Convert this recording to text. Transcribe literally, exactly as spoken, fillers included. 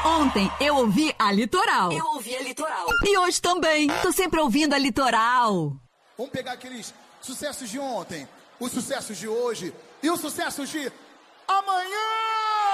Ontem eu ouvi a Litoral. Eu ouvi a Litoral. E hoje também. Tô sempre ouvindo a Litoral. Vamos pegar aqueles sucessos de ontem, os sucessos de hoje e os sucessos de amanhã.